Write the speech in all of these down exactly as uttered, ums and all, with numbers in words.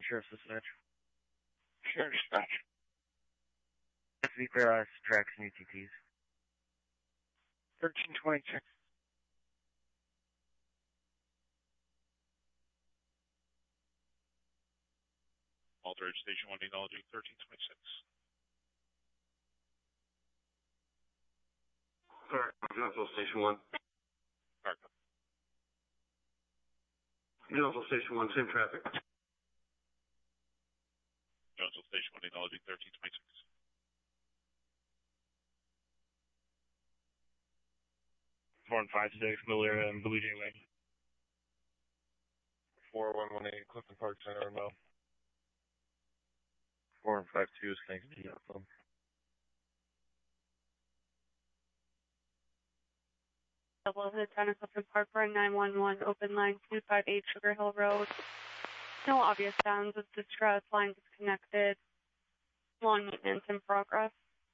Sheriff's Dispatch. Sheriff's Dispatch. Let's be clear, us tracks and U T Ts. thirteen twenty-six. Aldridge, Station one, acknowledging thirteen twenty-six. Alright, Jonesville Station one. Alright. Jonesville Station one, same traffic. Jonesville Station one, acknowledging thirteen twenty-six. four one five six, Middle Area and Blue Jay Way. four one one eight, Clifton Park Center and Mel. four one five two is connected to your phone. Double Hood, Town of Clifton Park, Run nine one one, open line two five eight Sugar Hill Road. No obvious sounds of distress, line disconnected. Lawn maintenance in progress.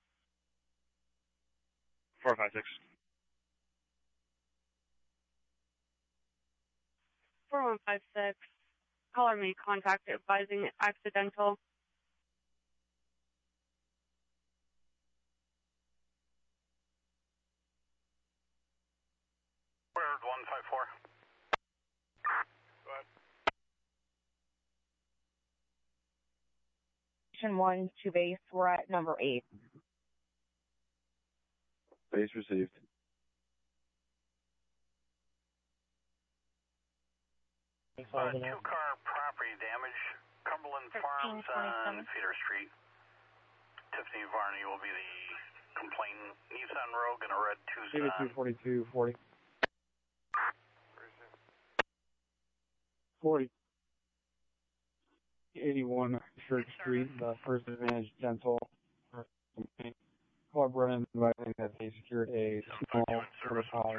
four five six. four one five six, caller made contact advising accidental. Word one five four. Go ahead. Station one to base, we're at number eight. Base received. Uh, two-car property damage, Cumberland Farms on Feeder Street. Tiffany Varney will be the complainant. Nissan Rogue and a red Tucson. two forty-two forty. forty. eighty-one Church Street, the First Advantage Dental. Club Brennan advising that they secured a small border collie.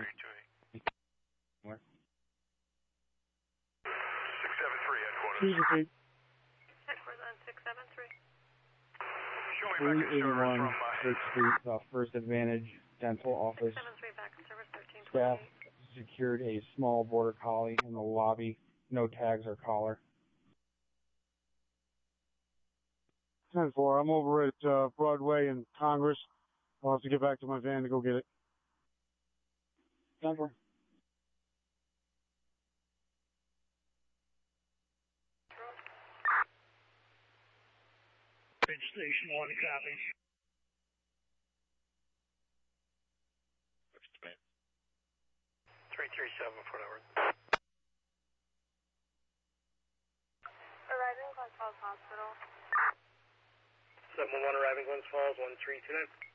Please repeat. six seven three. three eighty-one Church Street, the First Advantage Dental Office. Staff secured a small border collie in the lobby. No tags or collar. ten four, I'm over at uh, Broadway and Congress. I'll have to get back to my van to go get it. ten four. Bridge Station one, copy. three three seven, whatever. Arriving Glens Falls Hospital. seven one one arriving Glens Falls, one three two nine.